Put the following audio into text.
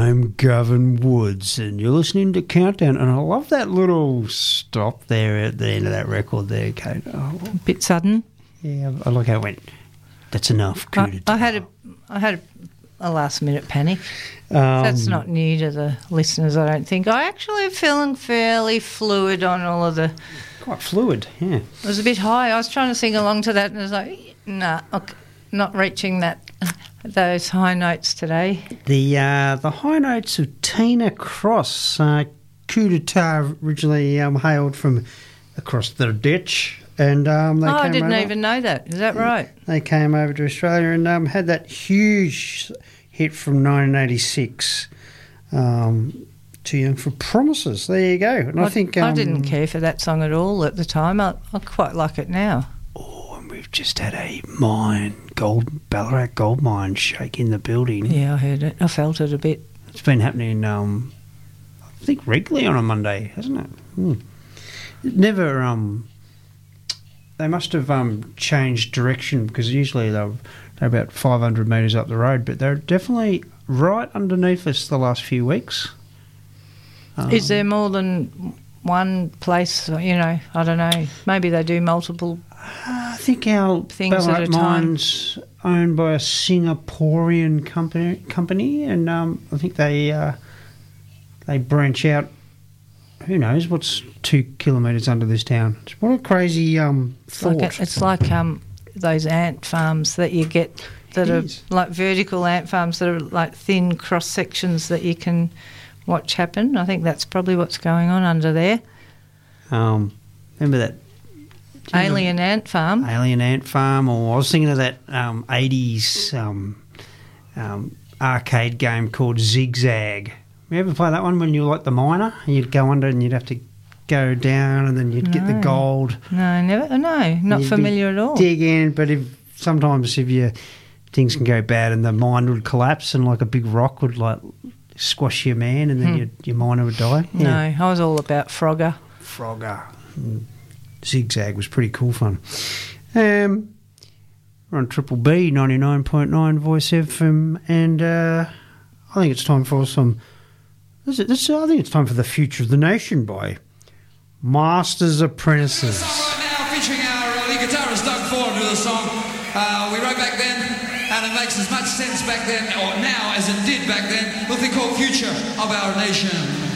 I'm Gavin Woods, and you're listening to Countdown. And I love that little stop there at the end of that record there, Kate. Oh, A bit sudden. yeah, I like how it went. That's enough. I had a last minute panic. That's not new to the listeners, I don't think. I actually am feeling fairly fluid on all of the... Quite fluid, yeah. It was a bit high. I was trying to sing along to that and I was like, nah, okay, not reaching those high notes today. The high notes of Tina Cross. Coup d'etat originally hailed from across the ditch. And I didn't even know that. Is that right? They came over to Australia and had that huge hit from 1986, Too Young for Promises. There you go. And I think I didn't care for that song at all at the time. I quite like it now. Oh, and we've just had a Ballarat gold mine shake in the building. Yeah, I heard it. I felt it a bit. It's been happening, I think, regularly on a Monday, hasn't it? It never... They must have changed direction because usually they're about 500 metres up the road, but they're definitely right underneath us the last few weeks. Is there more than one place? You know, I don't know. Maybe they do multiple. I think our things Ballarat at a time. mine's owned by a Singaporean company, and I think they branch out. Who knows what's 2 kilometres under this town? What a crazy thought. It's like those ant farms that you get that are like vertical ant farms that are like thin cross sections that you can watch happen. I think that's probably what's going on under there. Remember that? Alien ant farm. Alien ant farm, or I was thinking of that 80s arcade game called Zigzag. You ever play that one when you were like the miner and you'd go under and you'd have to go down and then you'd get the gold? No, never. No, not familiar at all. Dig in, but sometimes things can go bad and the mine would collapse and like a big rock would like squash your man and then your miner would die. Yeah. No, I was all about Frogger. Zigzag was pretty cool fun. We're on Triple B 99.9 Voice FM, and I think it's time for some. I think it's time for The Future of the Nation by Masters Apprentices. This song right now featuring our lead guitarist Doug Ford with a song we wrote back then, and it makes as much sense back then or now as it did back then with the called Future of Our Nation.